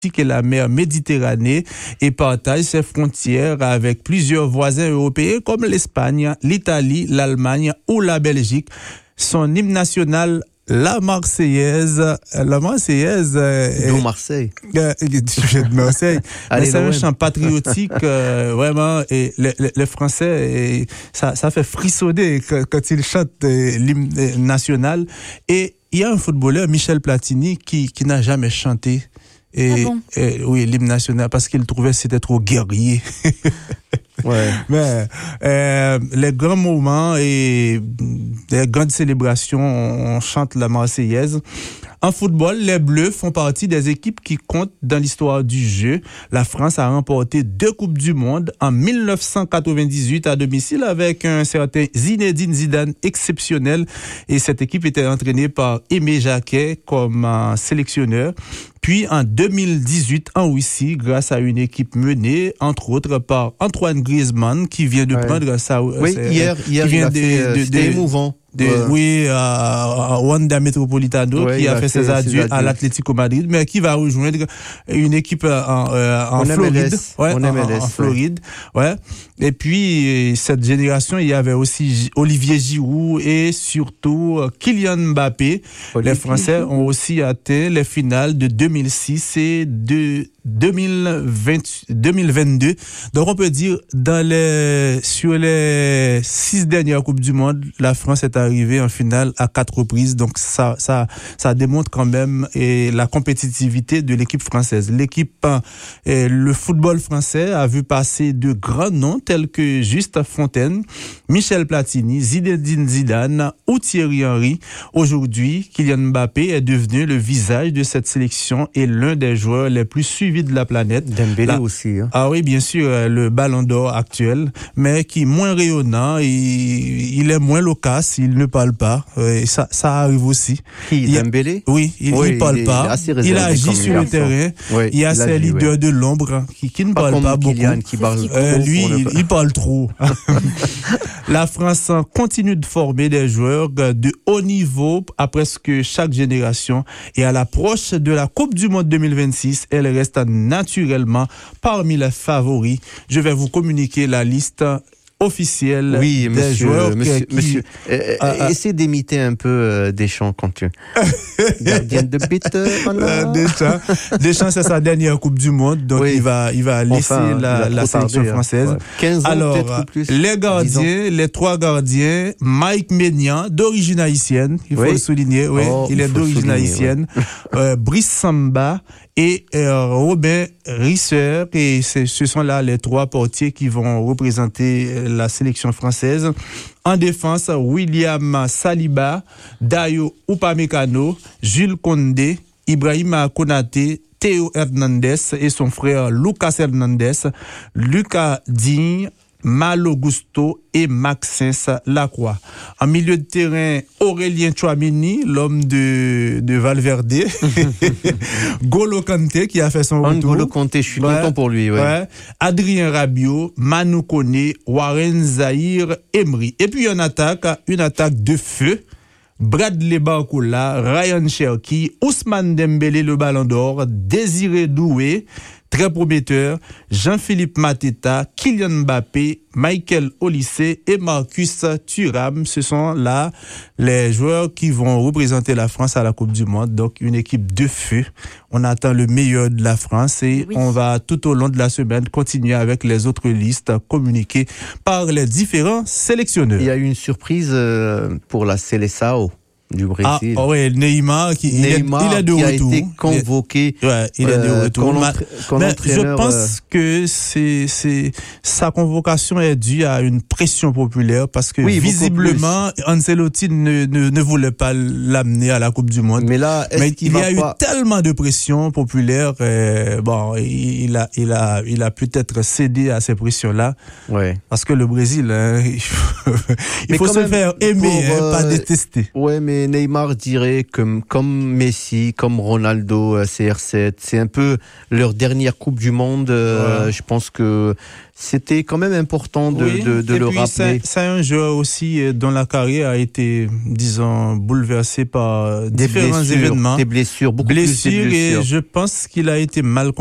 et la mer Méditerranée et partage ses frontières avec plusieurs voisins européens comme l'Espagne, l'Italie, l'Allemagne ou la Belgique. Son hymne national, la Marseillaise. D'où Marseille. De Marseille. Allez, c'est un chant patriotique, vraiment, et les Français, et ça fait frissonner quand ils chantent l'hymne national. Et il y a un footballeur, Michel Platini, qui n'a jamais chanté. Oui, l'hymne national, parce qu'il trouvait que c'était trop guerrier. Ouais. Mais les grands moments et les grandes célébrations, on chante la Marseillaise. En football, les Bleus font partie des équipes qui comptent dans l'histoire du jeu. La France a remporté 2 Coupes du Monde en 1998 à domicile avec un certain Zinedine Zidane exceptionnel. Et cette équipe était entraînée par Aimé Jacquet comme sélectionneur. Puis en 2018 en Russie, grâce à une équipe menée, entre autres, par Antoine Griezmann, qui vient de prendre ça. Oui, hier il a fait, c'était émouvant. Oui, à Wanda Metropolitano, qui a fait ses adieux à l'Atlético Madrid, mais qui va rejoindre une équipe en Floride. En Floride. Ouais. Et puis, cette génération, il y avait aussi Olivier Giroud et surtout Kylian Mbappé. Les Français ont aussi atteint les finales de 2006 et de 2022. Donc, on peut dire, sur les 6 dernières Coupes du Monde, la France est arrivée en finale à 4 reprises. Donc, ça démontre quand même la compétitivité de l'équipe française. Le football français a vu passer de grands noms tels que Juste Fontaine, Michel Platini, Zinedine Zidane ou Thierry Henry. Aujourd'hui, Kylian Mbappé est devenu le visage de cette sélection et l'un des joueurs les plus suivis de la planète. Dembélé aussi. Hein. Ah oui, bien sûr, le Ballon d'Or actuel, mais qui est moins rayonnant, il est moins loquace, il ne parle pas. Et ça arrive aussi. Dembélé? Oui, il parle pas. Il agit sur le terrain. Oui, il y a ses leaders de l'ombre qui ne parlent pas beaucoup. Qui parle lui, il parle trop. La France continue de former des joueurs de haut niveau à presque chaque génération. Et à l'approche de la Coupe du Monde 2026, elle reste naturellement parmi les favoris. Je vais vous communiquer la liste officielle des joueurs. Monsieur, essaie d'imiter un peu Deschamps quand tu... Gardien de but. Deschamps, c'est sa dernière Coupe du Monde, donc il va laisser la sélection française. Ouais. 15 ans, alors, peut-être ou plus. Les gardiens, les 3 gardiens, Mike Maignan, d'origine haïtienne, il faut le souligner, il est d'origine haïtienne, Brice Samba et Robin Risser, et ce sont là les 3 portiers qui vont représenter la sélection française. En défense, William Saliba, Dayo Upamecano, Jules Koundé, Ibrahima Konaté, Théo Hernandez et son frère Lucas Hernandez, Lucas Digne, Malo Gusto et Maxence Lacroix. En milieu de terrain, Aurélien Tchouameni, l'homme de Valverde. Golo Kanté qui a fait son retour. Golo Kanté, je suis content pour lui. Adrien Rabiot, Manu Koné, Warren Zahir, Emery. Et puis une attaque de feu. Bradley Barcola, Ryan Cherki, Ousmane Dembélé, le Ballon d'Or, Désiré Doué, très prometteur, Jean-Philippe Mateta, Kylian Mbappé, Michael Olise et Marcus Thuram. Ce sont là les joueurs qui vont représenter la France à la Coupe du Monde. Donc, une équipe de feu. On attend le meilleur de la France et on va tout au long de la semaine continuer avec les autres listes communiquées par les différents sélectionneurs. Il y a eu une surprise pour la Seleção du Brésil. Ah ouais, Neymar il est de qui retour. A été convoqué. Il est de retour. Mais je pense que sa convocation est due à une pression populaire parce que visiblement Ancelotti ne voulait pas l'amener à la Coupe du Monde. Mais là, il y a eu tellement de pression populaire. Il a peut-être cédé à ces pressions-là. Ouais. Parce que le Brésil, il faut se faire aimer, pas détester. Ouais, mais mais Neymar dirait comme Messi, comme Ronaldo, CR7, c'est un peu leur dernière Coupe du Monde. Je pense que c'était quand même important de le rappeler. C'est un joueur aussi dont la carrière a été, disons, bouleversée par différents événements. Des blessures, beaucoup plus de blessures. Et je pense qu'il a été mal